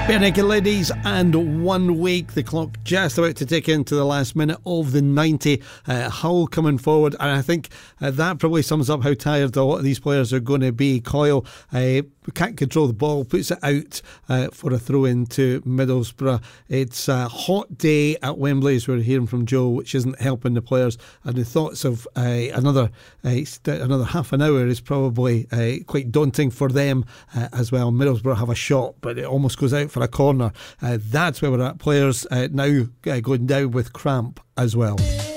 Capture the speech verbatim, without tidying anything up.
Barenaked Ladies, and one week, the clock just about to tick into the last minute of the ninety. uh, Hull coming forward, and I think uh, that probably sums up how tired a lot of these players are going to be. Coyle uh, can't control the ball, puts it out uh, for a throw into Middlesbrough. It's a hot day at Wembley, as we're hearing from Joe, which isn't helping the players, and the thoughts of uh, another uh, st- another half an hour is probably uh, quite daunting for them uh, as well. Middlesbrough have a shot, but it almost goes out for a corner. Uh, that's where we're at. Players uh, now uh, going down with cramp as well.